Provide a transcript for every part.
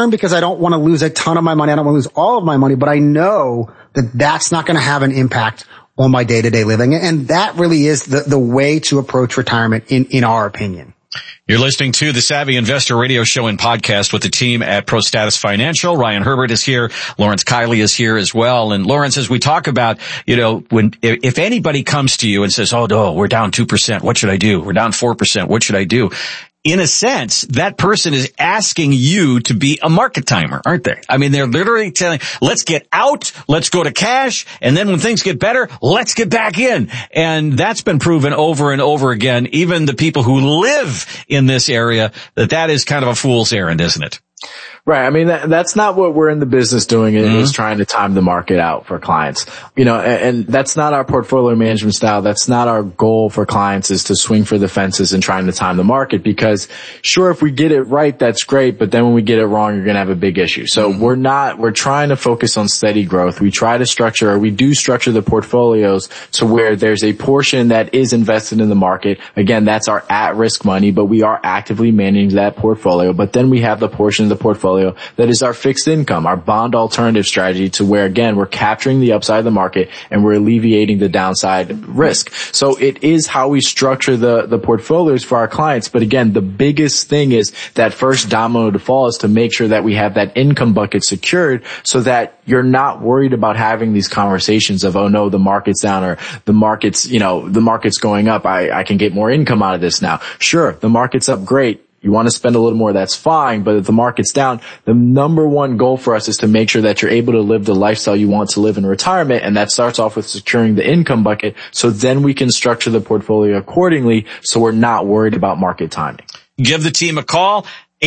concerned because I don't want to lose a ton of my money. I don't want to lose all of my money, but I know that that's not going to have an impact on my day-to-day living. And that really is the way to approach retirement in our opinion. You're listening to the Savvy Investor Radio Show and Podcast with the team at ProStatus Financial. Ryan Herbert is here. Lawrence Kiley is here as well. And Lawrence, as we talk about, if anybody comes to you and says, oh no, we're down 2%, what should I do? We're down 4%, what should I do? In a sense, that person is asking you to be a market timer, aren't they? I mean, they're literally telling, let's get out, let's go to cash, and then when things get better, let's get back in. And that's been proven over and over again. Even the people who live in this area, that is kind of a fool's errand, isn't it? Right. I mean, that's not what we're in the business doing, is trying to time the market out for clients. And that's not our portfolio management style. That's not our goal for clients, is to swing for the fences and trying to time the market, because sure, if we get it right, that's great. But then when we get it wrong, you're going to have a big issue. So we're trying to focus on steady growth. We do structure the portfolios to where there's a portion that is invested in the market. Again, that's our at-risk money, but we are actively managing that portfolio. But then we have the portion of the portfolio that is our fixed income, our bond alternative strategy, to where, again, we're capturing the upside of the market and we're alleviating the downside risk. So it is how we structure the portfolios for our clients. But again, the biggest thing is that first domino to fall is to make sure that we have that income bucket secured, so that you're not worried about having these conversations of, oh no, the market's down, or the market's going up. I can get more income out of this now. Sure, the market's up, great. You want to spend a little more, that's fine. But if the market's down, the number one goal for us is to make sure that you're able to live the lifestyle you want to live in retirement. And that starts off with securing the income bucket. So then we can structure the portfolio accordingly, so we're not worried about market timing. Give the team a call.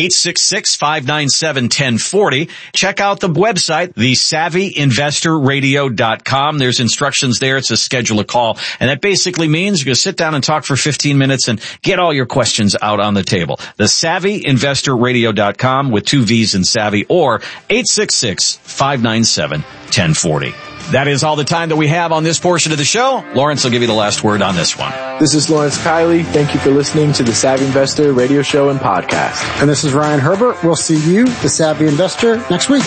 866-597-1040. Check out the website, thesavvyinvestorradio.com. There's instructions there. It says schedule a call. And that basically means you're going to sit down and talk for 15 minutes and get all your questions out on the table. Thesavvyinvestorradio.com with 2 V's in savvy, or 866-597-1040. That is all the time that we have on this portion of the show. Lawrence will give you the last word on this one. This is Lawrence Kiley. Thank you for listening to the Savvy Investor Radio Show and Podcast. And this is Ryan Herbert. We'll see you, the Savvy Investor, next week.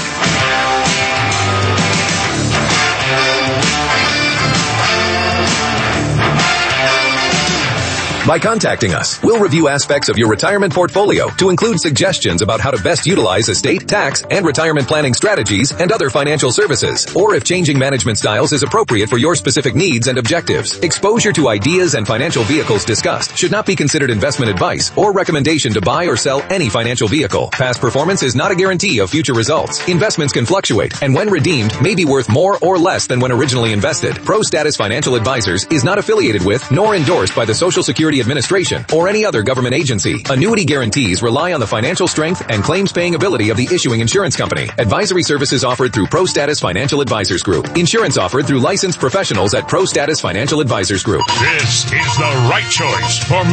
By contacting us, we'll review aspects of your retirement portfolio to include suggestions about how to best utilize estate, tax, and retirement planning strategies and other financial services, or if changing management styles is appropriate for your specific needs and objectives. Exposure to ideas and financial vehicles discussed should not be considered investment advice or recommendation to buy or sell any financial vehicle. Past performance is not a guarantee of future results. Investments can fluctuate, and when redeemed, may be worth more or less than when originally invested. ProStatus Financial Advisors is not affiliated with nor endorsed by the Social Security Administration or any other government agency. Annuity guarantees rely on the financial strength and claims-paying ability of the issuing insurance company. Advisory services offered through ProStatus Financial Advisors Group. Insurance offered through licensed professionals at ProStatus Financial Advisors Group. This is the right choice for